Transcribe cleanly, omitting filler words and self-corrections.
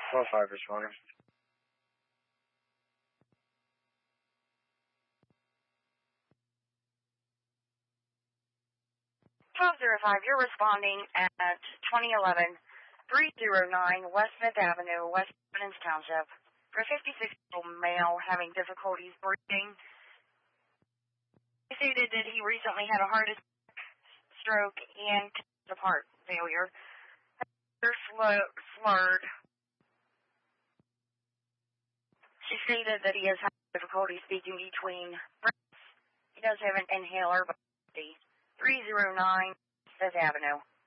4-5 responding. 1205, you're responding at 2011 309 West 5th Avenue, West Providence Township, for a 56-year-old male having difficulties breathing. He stated that he recently had a heart attack, stroke, and congestive heart failure. Slurred. She stated that he has had difficulty speaking between breaths. He does have an inhaler, but 309 5th Avenue.